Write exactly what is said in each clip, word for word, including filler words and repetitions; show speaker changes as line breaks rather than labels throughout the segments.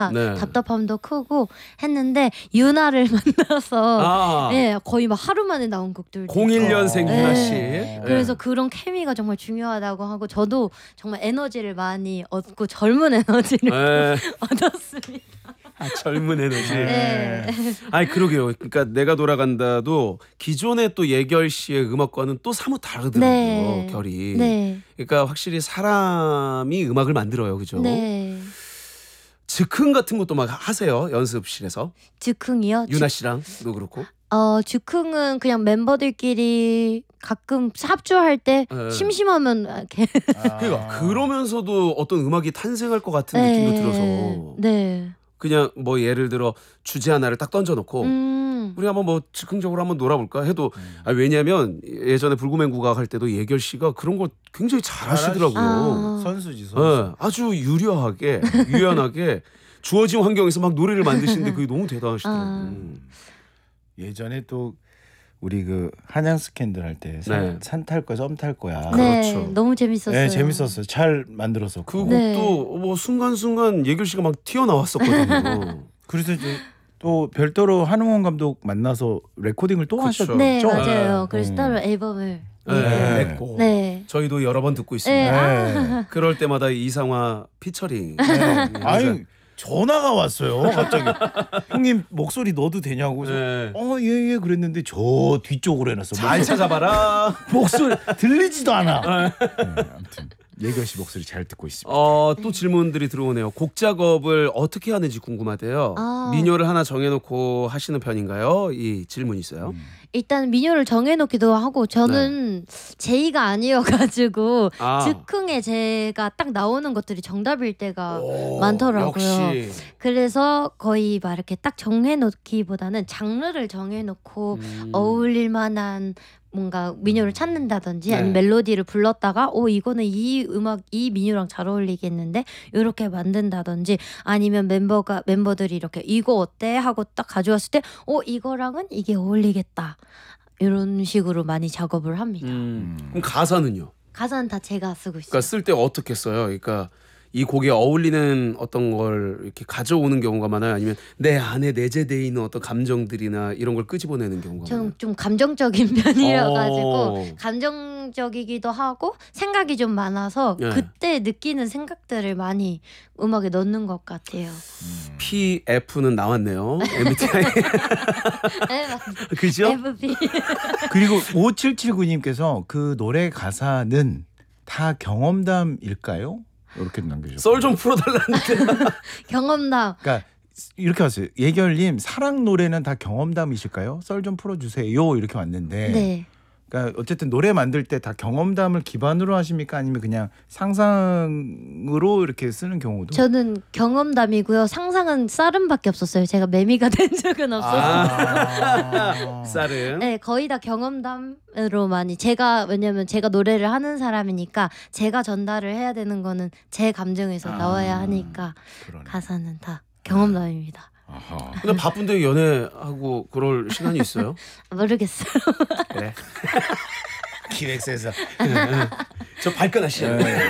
네.
답답함도 크고 했는데 유나를 만나서
아,
예, 거의 막 하루 만에 나온 곡들도
공일 년생
있고.
유나 씨.
네.
예.
그래서 그런 케미가 정말 중요하다고 하고 저도 정말 에너지를 많이 얻고 젊은 에너지를
예.
얻었습니다.
아, 젊은 에너지.
네.
아니 그러게요. 그러니까 내가 돌아간다도 기존의 또 예결 씨의 음악과는 또 사뭇 다르더라고요.
네.
결이.
네.
그러니까 확실히 사람이 음악을 만들어요, 그죠?
네.
즉흥 같은 것도 막 하세요, 연습실에서.
즉흥이요?
유나 씨랑도 그렇고.
어, 즉흥은 그냥 멤버들끼리 가끔 합주할 때
네.
심심하면 이렇게
그러니까 그러면서도 어떤 음악이 탄생할 것 같은 느낌도 들어서
네.
그냥 뭐 예를 들어 주제 하나를 딱 던져놓고
음.
우리 한번 뭐 즉흥적으로 한번 놀아볼까 해도 아, 왜냐하면 예전에 불구맹구가 할 때도 예결 씨가 그런 거 굉장히 잘하시더라고요.
아.
선수지 선수.
네, 아주 유려하게 유연하게 주어진 환경에서 막 노래를 만드시는데 그게 너무 대단하시더라고요.
아.
음.
예전에 또 우리 그 한양 스캔들 할 때
네.
산 탈 거야 썸 탈 거야.
네,
그렇죠.
너무 재밌었어요.
네, 재밌었어요. 잘 만들었었고.
그 곡도
네.
뭐 순간순간 예결 씨가 막 튀어나왔었거든요.
그래서 이제 또 별도로 한웅원 감독 만나서 레코딩을 또
그쵸.
하셨죠.
네, 맞아요. 그래서
음.
따로 앨범을
네,
네.
냈고
네.
저희도 여러 번 듣고 있습니다.
네. 아.
네.
그럴 때마다 이상화 피처링.
아니 전화가 왔어요. 갑자기 형님 목소리 넣어도 되냐고.
네.
어예예 그랬는데 저 뒤쪽으로 해놨어.
잘
목소리,
찾아봐라.
목소리 들리지도 않아. 네, 아무튼 예결 씨 목소리 잘 듣고 있습니다.
어, 또 질문들이 들어오네요. 곡 작업을 어떻게 하는지 궁금하대요.
아.
민요를 하나 정해놓고 하시는 편인가요? 이 질문이 있어요.
음.
일단 민요를 정해놓기도 하고 저는 제의가 아니어가지고
아.
즉흥에 제가 딱 나오는 것들이 정답일 때가
오,
많더라고요.
역시.
그래서 거의 막 이렇게 딱 정해놓기보다는 장르를 정해놓고
음.
어울릴 만한 뭔가 민요를 찾는다든지
네.
아니면 멜로디를 불렀다가 오 이거는 이 음악 이 민요랑 잘 어울리겠는데 이렇게 만든다든지 아니면 멤버가 멤버들이 이렇게 이거 어때 하고 딱 가져왔을 때 오 이거랑은 이게 어울리겠다 이런 식으로 많이 작업을 합니다.
음. 그럼 가사는요?
가사는 다 제가 쓰고 있어요.
그러니까 쓸 때 어떻게 써요? 그러니까 이 곡에 어울리는 어떤 걸 이렇게 가져오는 경우가 많아요? 아니면 내 안에 내재되어 있는 어떤 감정들이나 이런 걸 끄집어내는 경우가 많아요?
저는 좀 감정적인 편이라
어.
가지고 감정적이기도 하고 생각이 좀 많아서
네.
그때 느끼는 생각들을 많이 음악에 넣는 것 같아요.
피에프는 나왔네요. 엠비티아이.
네, 맞습니다.
그죠?
에프피.
그리고 오칠칠구님께서 그 노래 가사는 다 경험담일까요? 이렇게 남겨주셨어요.
썰 좀 풀어달라는데.
경험담.
그러니까 이렇게 왔어요. 예결님 사랑 노래는 다 경험담이실까요? 썰 좀 풀어주세요. 이렇게 왔는데.
네.
그러니까 어쨌든 노래 만들 때 다 경험담을 기반으로 하십니까? 아니면 그냥 상상으로 이렇게 쓰는 경우도?
저는 경험담이고요. 상상은 쌀은밖에 없었어요. 제가 매미가 된 적은 없었어요.
아.
쌀은.
네, 거의 다 경험담으로 많이 제가 왜냐면 제가 노래를 하는 사람이니까 제가 전달을 해야 되는 거는 제 감정에서
아.
나와야 하니까
그러네.
가사는 다 경험담입니다.
아하.
근데 바쁜데 연애하고 그럴 시간이 있어요?
모르겠어요.
그래.
기획사에서
저 발끈하시죠.
네.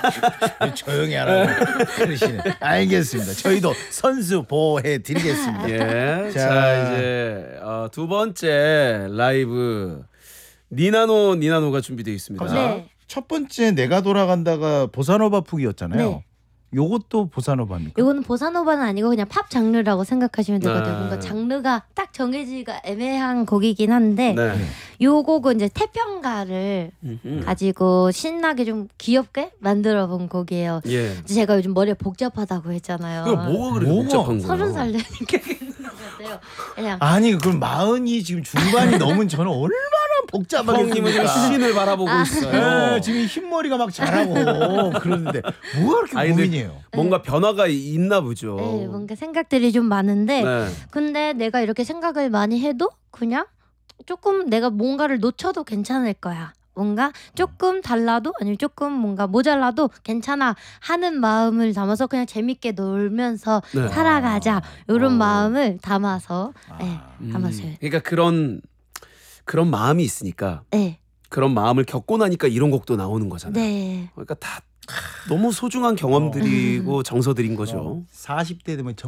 조용히 하라고 그러시네. 알겠습니다. 저희도 선수 보호해 드리겠습니다.
예. 자,
자.
이제 어, 두 번째 라이브 니나노 니나노가 준비되어 있습니다.
네.
첫 번째 내가 돌아간다가 보사노바 푹이었잖아요.
네.
요것도 보사노바입니까?
이거는 보사노바는 아니고 그냥 팝 장르라고 생각하시면 되거든요.
네.
뭔가 장르가 딱 정해지기가 애매한 곡이긴 한데
네.
요 곡은 이제 태평가를
음흠.
가지고 신나게 좀 귀엽게 만들어 본 곡이에요.
예.
제가 요즘 머리가 복잡하다고 했잖아요.
그 뭐가 그렇게
뭐가?
복잡한 거예요?
서른 살 되니까 그런 것 같아요. 그냥
아니 그럼 마흔이 지금 중반이 넘은 저는 얼마나 복잡하겠습니까?
형님은 지금 시신을 바라보고 있어요.
네, 지금 흰머리가 막 자라고 그러는데 뭐가 그렇게
아니, 근데
고민이에요?
뭔가 변화가 있나 보죠.
네, 뭔가 생각들이 좀 많은데
네.
근데 내가 이렇게 생각을 많이 해도 그냥 조금 내가 뭔가를 놓쳐도 괜찮을 거야. 뭔가 조금 달라도 아니면 조금 뭔가 모자라도 괜찮아 하는 마음을 담아서 그냥 재밌게 놀면서
네.
살아가자 이런
어.
마음을 담아서 네,
음,
담았어요.
그러니까 그런 그런 마음이 있으니까
네,
그런 마음을 겪고 나니까 이런 곡도 나오는 거잖아요.
네,
그러니까 다 너무 소중한 경험들이고 정서들인 거죠.
사십 대 되면